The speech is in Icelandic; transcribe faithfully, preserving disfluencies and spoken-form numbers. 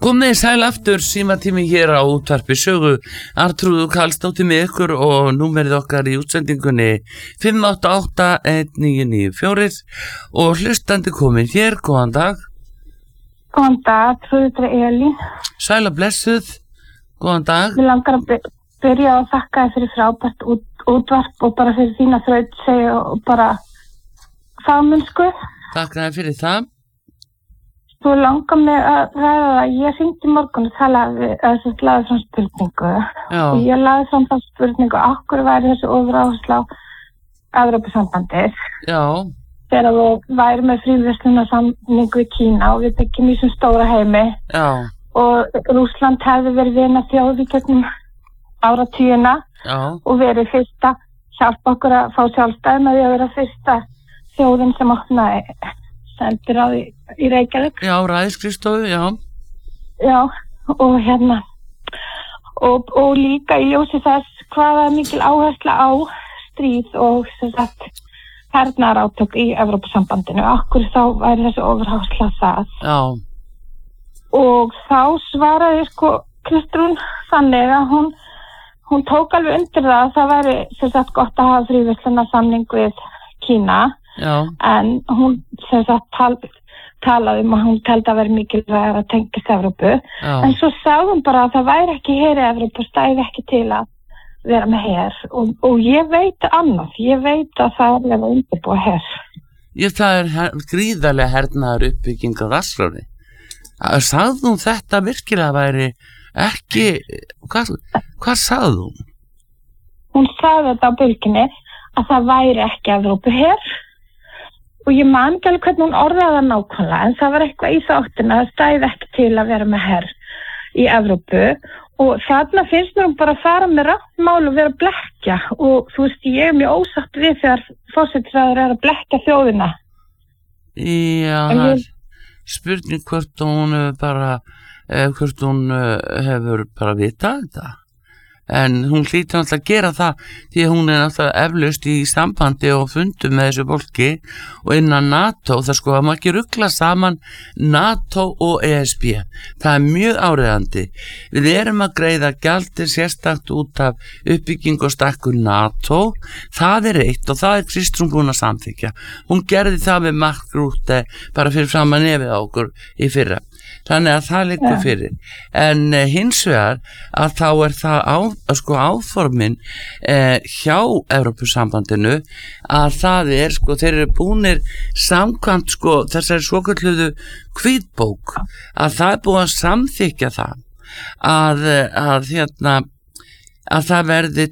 Komið sæl aftur, símatími hér á útvarpi sögu. Arnþrúður Karlsdóttir með ykkur og númerið okkar í útsendingunni fimm átta átta eitt níu níu fjögur og hlustandi komin hér, góðan dag. Góðan dag, Trúður Elín. Sæla blessuð, góðan dag. Við langar að byrja að þakka þér fyrir frábært út, útvarp og bara fyrir þína þrautseigju og bara fagmennsku. Takk fyrir það. Þú langar mig að ræða það. Ég hringdi í morgun og talaði að þess laði fram spurningu. Já. Og ég laði fram það spurningu af hverju væri þessu ofuráhersla á Evrópusambandið. Já. Þegar þú væri með fríverslunarsamningu í Kína og við byggjum í þessum stóra heimi. Já. Og Rússland hefði verið vina þjóð í gegnum áratugina. Já. Og verið fyrsta hjálpa okkur að fá sjálfstæði með því að vera fyrsta þjóðin sem opnaði sendir á því í Reykjavík. Já, ræðisskrifstofu, já. Já, og hérna og, og líka í ljósi þess hvaða mikil áhersla á stríð og sem sagt hernaðarátök í Evrópusambandinu. Akkur þá væri þessi ofurháðsla það. Já. Og þá svaraði sko Kristrún þannig að hún hún tók alveg undir það að það væri sem sagt gott að hafa fríverslunarsamning við Kína. Já. En hún sem sagt tal, talaði um að hún teldi að vera mikilvæg að tengist Evrópu. Já. En svo sagði hún bara að það væri ekki her í Evrópu, stæði ekki til að vera með her. Og, og ég veit annað, ég veit að það er að undirbúa her. Ég, það er her, gríðarlega hernaðar uppbygging á Vatnsfirði. Sagði hún þetta virkilega væri ekki, hvað, hvað sagði hún? Hún sagði þetta á bylginni að það væri ekki Evrópu her. Og ég man ekki alveg hvernig hún orðaði það nákvæmlega, en það var eitthvað í þáttina að það stæði ekki til að vera með her í Evrópu. Og þarna finnst mér hún bara að fara með rangt mál og vera að blekkja. Og þú veist, ég er mjög ósátt við þegar forsætisráðherra er að blekkja þjóðina. Já, það er spurning hvort hún hefur bara, hvort hún hefur bara vitað þetta. En hún hlýtur náttúrulega að gera það því að hún er náttúrulega eflaust í sambandi og fundum með þessu fólki og innan NATO. Það sko að maður ekki rugla saman NATO og E S B. Það er mjög áreiðandi. Við erum að greiða gjaldið sérstakt út af uppbygging og stækkun NATO. Það er eitt og það er Kristrún búin að samþykja. Hún gerði það með Mark Rutte bara fyrir fram að nefið á okkur í fyrra. Þannig að það liggur fyrir. En eh, hins vegar að þá er það á, sko, áformin eh, hjá Evrópusambandinu að það er, sko, þeir eru búnir samkvæmt, sko, þessari svokölluðu hvítbók að það er búið að samþykja það að, að, hérna, að það verði